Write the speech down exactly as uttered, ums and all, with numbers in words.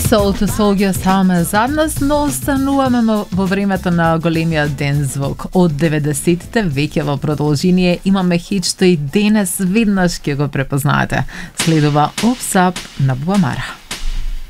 Soul to Soul ги оставаме зад нас, но остануваме во времето на големиот ден звук. Од деветдесетите веќе во продолжение имаме хит што и денес веднаш ќе го препознаете. Следува Ups Up на Буамара.